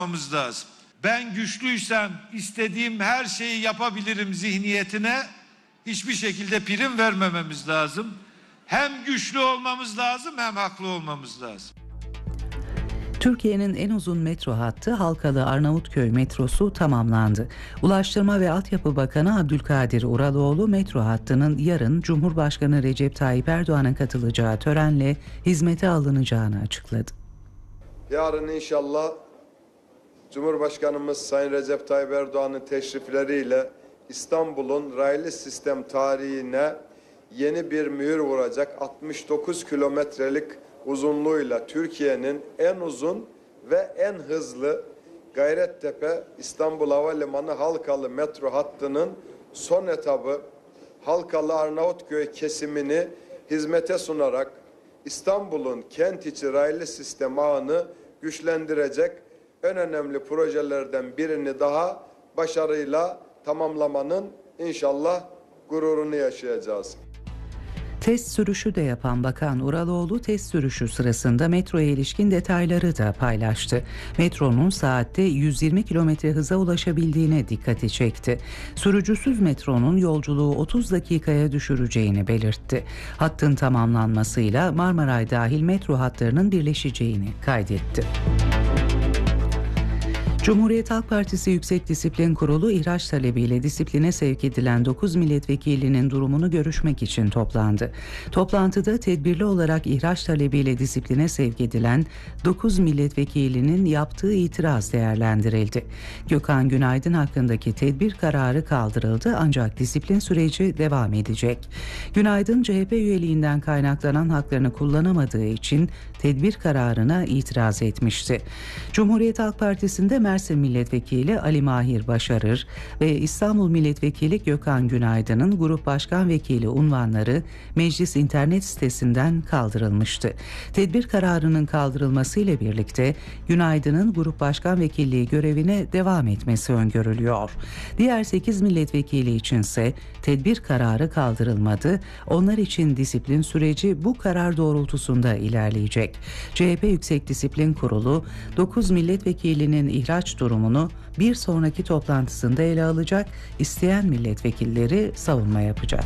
yapmamız lazım. Ben güçlüysem istediğim her şeyi yapabilirim zihniyetine hiçbir şekilde prim vermememiz lazım. Hem güçlü olmamız lazım hem haklı olmamız lazım. Türkiye'nin en uzun metro hattı Halkalı Arnavutköy metrosu tamamlandı. Ulaştırma ve Altyapı Bakanı Abdülkadir Uraloğlu metro hattının yarın Cumhurbaşkanı Recep Tayyip Erdoğan'ın katılacağı törenle hizmete alınacağını açıkladı. Yarın inşallah Cumhurbaşkanımız Sayın Recep Tayyip Erdoğan'ın teşrifleriyle İstanbul'un raylı sistem tarihine yeni bir mühür vuracak 69 kilometrelik uzunluğuyla Türkiye'nin en uzun ve en hızlı Gayrettepe İstanbul Havalimanı Halkalı metro hattının son etabı Halkalı Arnavutköy kesimini hizmete sunarak İstanbul'un kent içi raylı sistem ağını güçlendirecek en önemli projelerden birini daha başarıyla tamamlamanın inşallah gururunu yaşayacağız. Test sürüşü de yapan Bakan Uraloğlu test sürüşü sırasında metroya ilişkin detayları da paylaştı. Metronun saatte 120 km hıza ulaşabildiğine dikkati çekti. Sürücüsüz metronun yolculuğu 30 dakikaya düşüreceğini belirtti. Hattın tamamlanmasıyla Marmaray dahil metro hatlarının birleşeceğini kaydetti. Cumhuriyet Halk Partisi Yüksek Disiplin Kurulu ihraç talebiyle disipline sevk edilen 9 milletvekilinin durumunu görüşmek için toplandı. Toplantıda tedbirli olarak ihraç talebiyle disipline sevk edilen 9 milletvekilinin yaptığı itiraz değerlendirildi. Gökhan Günaydın hakkındaki tedbir kararı kaldırıldı ancak disiplin süreci devam edecek. Günaydın CHP üyeliğinden kaynaklanan haklarını kullanamadığı için tedbir kararına itiraz etmişti. Cumhuriyet Halk Partisi'nde Mersin Milletvekili Ali Mahir Başarır ve İstanbul Milletvekili Gökhan Günaydın'ın Grup Başkan Vekili unvanları meclis internet sitesinden kaldırılmıştı. Tedbir kararının kaldırılmasıyla birlikte Günaydın'ın Grup Başkan Vekilliği görevine devam etmesi öngörülüyor. Diğer 8 milletvekili içinse tedbir kararı kaldırılmadı. Onlar için disiplin süreci bu karar doğrultusunda ilerleyecek. CHP Yüksek Disiplin Kurulu 9 milletvekilinin ihraç durumunu bir sonraki toplantısında ele alacak, isteyen milletvekilleri savunma yapacak.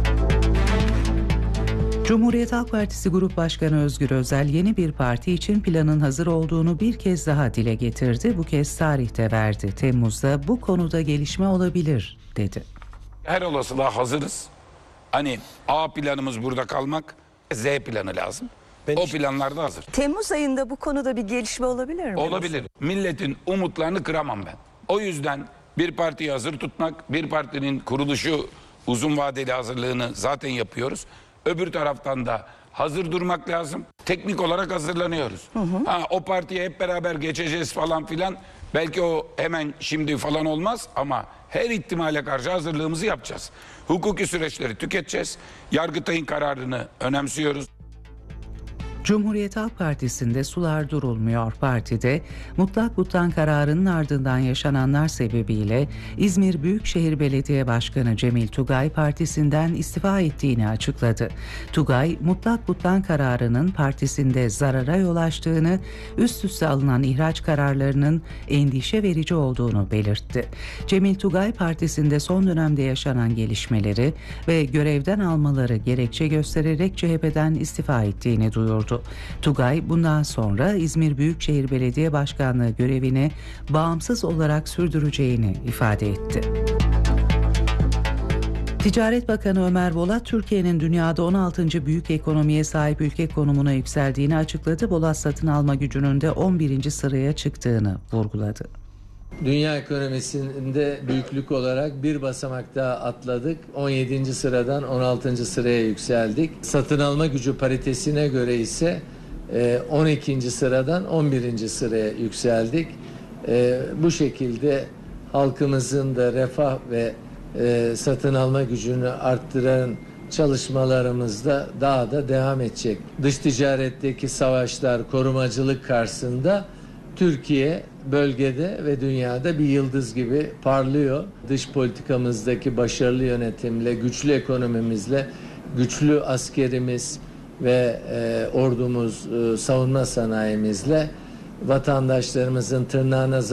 Cumhuriyet Halk Partisi Grup Başkanı Özgür Özel yeni bir parti için planın hazır olduğunu bir kez daha dile getirdi. Bu kez tarihte verdi. Temmuz'da bu konuda gelişme olabilir dedi. Her olasılığa hazırız. Hani A planımız burada kalmak, Z planı lazım. O planlar da hazır. Temmuz ayında bu konuda bir gelişme olabilir mi? Olabilir. Milletin umutlarını kıramam ben. O yüzden bir partiyi hazır tutmak, bir partinin kuruluşu uzun vadeli hazırlığını zaten yapıyoruz. Öbür taraftan da hazır durmak lazım. Teknik olarak hazırlanıyoruz. O partiye hep beraber geçeceğiz falan filan. Belki o hemen şimdi falan olmaz ama her ihtimale karşı hazırlığımızı yapacağız. Hukuki süreçleri tüketeceğiz. Yargıtay'ın kararını önemsiyoruz. Cumhuriyet Halk Partisi'nde sular durulmuyor. Partide mutlak butlan kararının ardından yaşananlar sebebiyle İzmir Büyükşehir Belediye Başkanı Cemil Tugay partisinden istifa ettiğini açıkladı. Tugay, mutlak butlan kararının partisinde zarara yol açtığını, üst üste alınan ihraç kararlarının endişe verici olduğunu belirtti. Cemil Tugay partisinde son dönemde yaşanan gelişmeleri ve görevden almaları gerekçe göstererek CHP'den istifa ettiğini duyurdu. Tugay bundan sonra İzmir Büyükşehir Belediye Başkanlığı görevini bağımsız olarak sürdüreceğini ifade etti. Ticaret Bakanı Ömer Bolat, Türkiye'nin dünyada 16. büyük ekonomiye sahip ülke konumuna yükseldiğini açıkladı. Bolat satın alma gücünün de 11. sıraya çıktığını vurguladı. Dünya ekonomisinde büyüklük olarak bir basamak daha atladık. 17. sıradan 16. sıraya yükseldik. Satın alma gücü paritesine göre ise 12. sıradan 11. sıraya yükseldik. Bu şekilde halkımızın da refah ve satın alma gücünü arttıran çalışmalarımızda daha da devam edecek. Dış ticaretteki savaşlar, korumacılık karşısında Türkiye bölgede ve dünyada bir yıldız gibi parlıyor. Dış politikamızdaki başarılı yönetimle, güçlü ekonomimizle, güçlü askerimiz ve ordumuz, savunma sanayimizle vatandaşlarımızın tırnağına